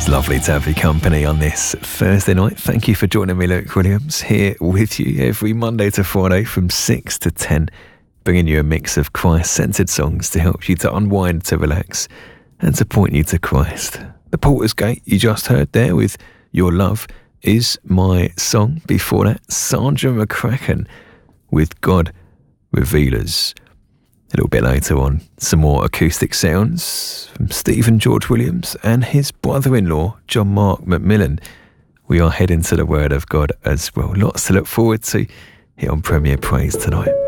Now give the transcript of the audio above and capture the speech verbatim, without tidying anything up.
It's lovely to have your company on this Thursday night. Thank you for joining me, Luke Williams, here with you every Monday to Friday from six to ten, bringing you a mix of Christ-centered songs to help you to unwind, to relax, and to point you to Christ. The Porter's Gate you just heard there with Your Love is my song. Before that, Sandra McCracken with God Revealers. A little bit later on, some more acoustic sounds from Stephen George Williams and his brother-in-law, John Mark McMillan. We are heading to the Word of God as well. Lots to look forward to here on Premier Praise tonight.